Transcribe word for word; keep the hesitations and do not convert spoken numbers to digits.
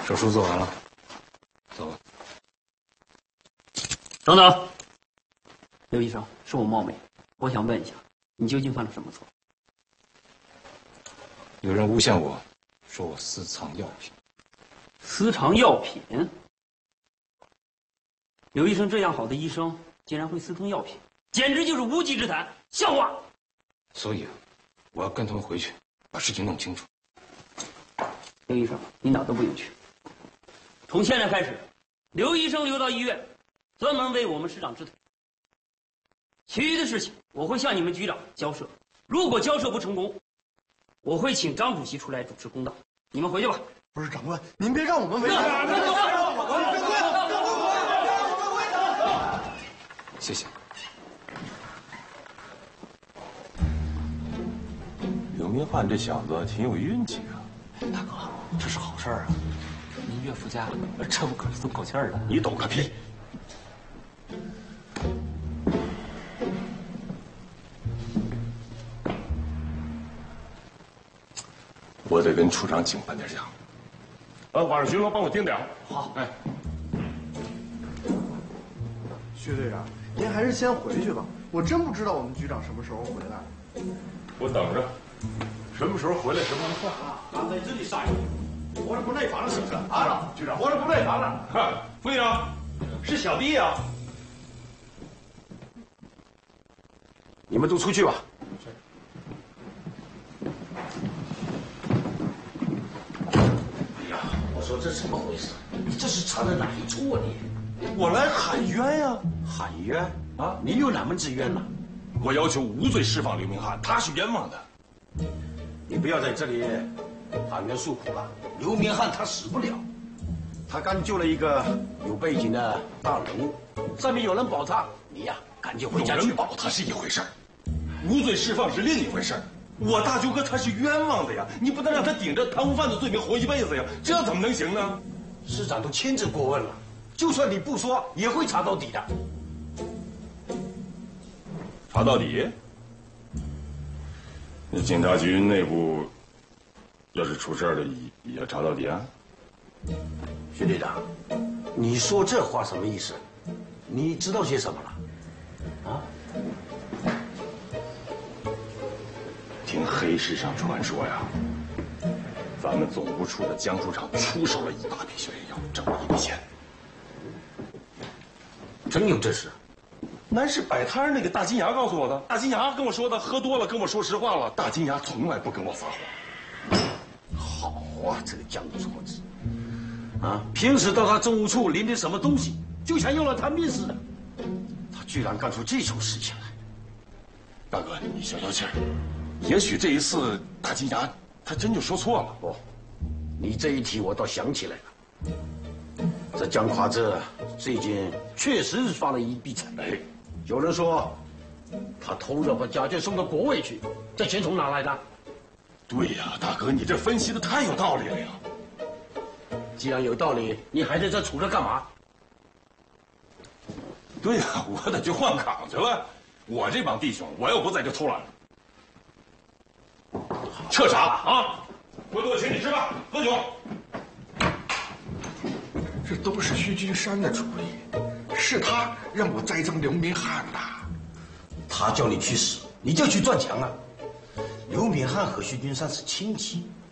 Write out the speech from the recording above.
手术做完了，走吧。 等等，刘医生，是我冒昧，我想问一下，你究竟犯了什么错？ 有人诬陷我，说我私藏药品。 私藏药品？刘医生这样好的医生，竟然会私藏药品，简直就是无稽之谈，笑话！ 所以，我要跟他们回去，把事情弄清楚。 刘医生，你哪都不用去。从现在开始，刘医生留到医院，专门为我们师长治腿。其余的事情，我会向你们局长交涉。如果交涉不成功，我会请张主席出来主持公道。你们回去吧。 不是长官，您别让我们为难。 谢谢。 刘明翰这小子挺有运气啊！ 大哥，这是好事儿啊！您岳父家这不可是松口气儿的。 你懂个屁！我得跟处长请半天假。呃，晚上巡逻帮我盯点。 好。 哎， 薛队长，您还是先回去吧。我真不知道我们局长什么时候回来。 我等着，什么时候回来什么时候算。 刚才这里杀人，活着不耐烦了是不是？啊，局长，活着不耐烦了。 哈，副队长， 是小弟呀。你们都出去吧。哎呀，我说这怎么回事？你这是查的哪一处啊你？ 我来喊冤呀！ 喊冤啊？你有哪门子冤呢？ 我要求无罪释放刘明翰，他是冤枉的。 你不要在这里喊冤诉苦了。刘明翰他死不了，他刚救了一个有背景的大人物，上面有人保他，你呀赶紧回家去。 有人保他是一回事儿，无罪释放是另一回事儿。我大舅哥他是冤枉的呀，你不能让他顶着贪污犯的罪名活一辈子呀，这怎么能行呢？ 师长都亲自过问了，就算你不说，也会查到底的。 查到底？那警察局内部要是出事儿了，也也要查到底啊？ 徐队长，你说这话什么意思？你知道些什么了？啊？ 听黑市上传说呀，咱们总务处的江处长出手了一大笔消炎药，挣了一笔钱。 真有这事？ 那是摆摊那个大金牙告诉我的。大金牙跟我说的，喝多了跟我说实话了。大金牙从来不跟我撒谎。 好啊，这个江处子，啊，平时到他政务处领点什么东西，就像用了他命似的。他居然干出这种事情来！ 大哥，你消消气儿。也许这一次大金牙他真就说错了。 哦，你这一提我倒想起来了，这江夸子最近确实发了一笔财。 哎， 有人说他偷着把家眷送到国外去，这钱从哪来的？ 对呀，大哥，你这分析的太有道理了呀。 既然有道理，你还在这杵着干嘛？ 对呀，我得去换岗去了。我这帮弟兄，我要不在就偷懒了。彻查啊！回头我请你吃饭喝酒。 这都是徐君山的主意，是他让我栽赃刘明翰的。 他叫你去死，你就去撞墙啊！刘敏汉和徐君山是亲戚，